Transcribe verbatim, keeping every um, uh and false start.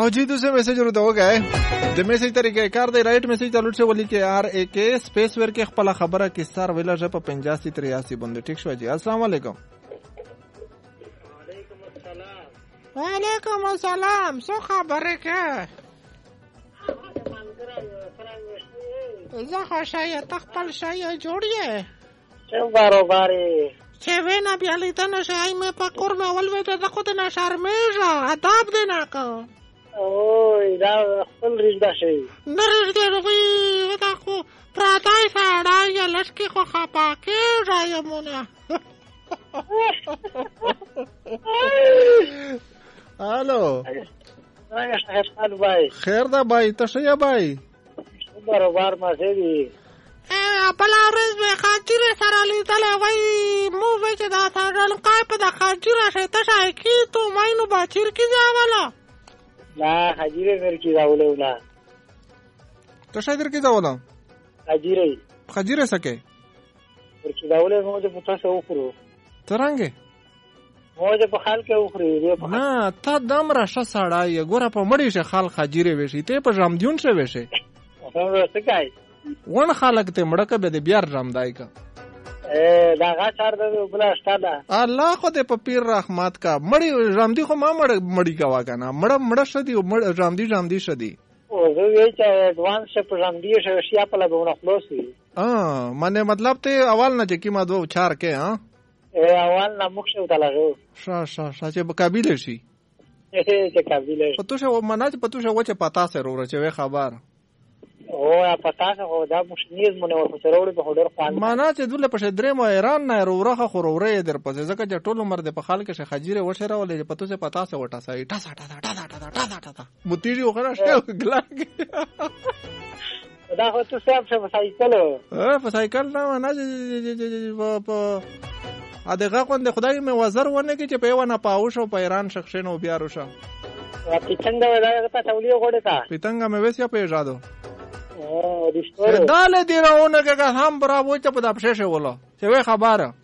जी दूसरे मैसेज ورته وګای د میسج طریقې کار دی رائټ میسج چالو چې ولي کې آر ا کې سپیس ور کې خپل خبره کې سر ویلا ژ په پنځاسي تریاسي باندې ټیک شو جی السلام علیکم وعلیکم السلام وعلیکم السلام څه خبره کې زه خو شای تخپل شای جوړیه څه کاروباري چې وینا بیا لیدنه شای مې په کور مې اول وې ته خود نه شرمېږه ادب دې نه کو اوه دا خپل رښتیا شي نه رښتیا روي دا خو پراتای ساړه یا لشکې خو خپا کې رايمونه الو څنګه حال بای خیر دا بای ته شه بای کاروبار ما سي دي خپل ورځ به خاطر سره لیدل وای مو وای چې دا سره قای په د خاطر شه ته شای کی تو ماینو باچیر کی ځاواله لا حجیره ورکی راولې ولا ته شای در کی ځاواله حجیره حجیره سکے ورکی راولې مو ته پتا څه وکړو ترانګه مو ته په خال کې وکړې نه ته دم راشه ساړه یې ګوره په مړی شه خال خاجیره وشي ته په رامدیون شه وشه څنګه څه کوي ون خلق ته مړکه به د بیا رامدای کا اے دا غا چار د بلا استاده الله خو دې په پیر رحمت کا مړی رامدی خو ما مړ مړی کا واکنه مړ مړ شدی مړ رامدی رامدی شدی او زه وی چې اډوانس په رامدی شیا په لګونه خلاصي ا معنی مطلب ته اول نه چې کیما دو چار کې ها اے اول نه مخ شو تلغه شا شا شا چې بقابل شي چې قابل په تو شو مناج په تو شو چې پتا سره ور چې خبر او پتا څه دا مشنیز مونږ ورته سره په هډر خوان معنا چې دله په درې مو ایران نه وروخه خورورې در پځه ځکه چې ټول عمر د په خال کې خجیره وشره ولې په تو څه پتا څه وټا سای ټاسا ټاسا ټاسا ټاسا ټاسا متیری وخره شته ګلاګ دا خو ته صاحب څه سایکل ا په سایکل نه نه په ا دغه کوند خدای مې وزر ونه کې چې په ونه پاو شو په ایران شخصینو بیا روشه پیتنګ دا ته تولیه غوډه تا پیتنګ مې وسیا په اجازه او دې ستوره داله دی راونه که هم برابو چې په دپشه شه ولا چې وې خبره